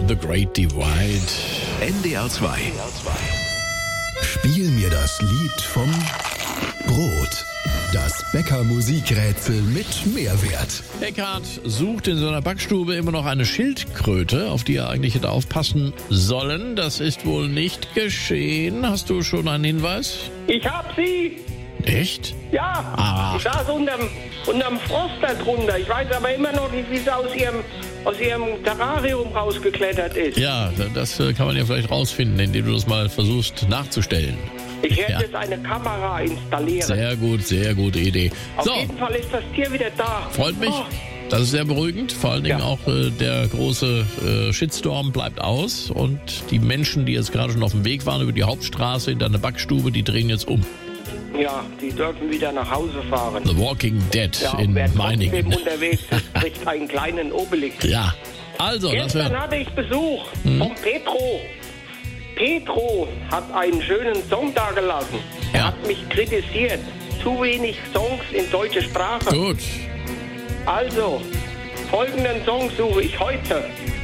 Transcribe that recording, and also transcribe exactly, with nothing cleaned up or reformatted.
The Great Divide. N D R zwei. Spiel mir das Lied vom Brot. Das Bäcker-Musikrätsel mit Mehrwert. Eckhard sucht in seiner Backstube immer noch eine Schildkröte, auf die er eigentlich hätte aufpassen sollen. Das ist wohl nicht geschehen. Hast du schon einen Hinweis? Ich hab sie! Echt? Ja, Ach. ich saß unterm, unterm Frost da drunter. Ich weiß aber immer noch nicht, wie sie aus ihrem, aus ihrem Terrarium rausgeklettert ist. Ja, das äh, kann man ja vielleicht rausfinden, indem du das mal versuchst nachzustellen. Ich werde Ja. jetzt eine Kamera installieren. Sehr gut, sehr gute Idee. Auf So, jeden Fall ist das Tier wieder da. freut mich. Oh, Das ist sehr beruhigend. Vor allen Dingen Ja. auch äh, der große äh, Shitstorm bleibt aus. Und die Menschen, die jetzt gerade schon auf dem Weg waren über die Hauptstraße in deine Backstube, die drehen jetzt um. ja, die dürfen wieder nach Hause fahren. The Walking Dead Ja, in wer trotzdem Meiningen. unterwegs ist, kriegt einen kleinen Obelix. Ja, also, das Gestern wäre... hatte ich Besuch Hm? vom Petro. Petro hat einen schönen Song dagelassen. Er Ja. hat mich kritisiert. Zu wenig Songs in deutscher Sprache. Gut. Also, folgenden Song suche ich heute.